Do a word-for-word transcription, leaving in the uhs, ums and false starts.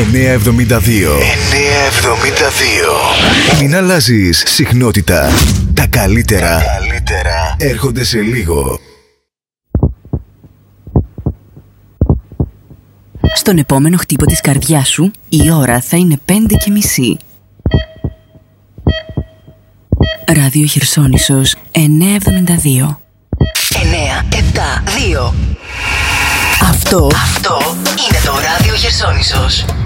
εννιακόσια εβδομήντα δύο. εννιακόσια εβδομήντα δύο. Μην αλλάζεις συχνότητα. Τα καλύτερα, Τα καλύτερα έρχονται σε λίγο. Στον επόμενο χτύπο της καρδιάς σου, η ώρα θα είναι πέντε και μισή. Ράδιο Χερσόνησος εννιακόσια εβδομήντα δύο. εννιά επτά δύο. Αυτό, Αυτό είναι το Ράδιο Χερσόνησος.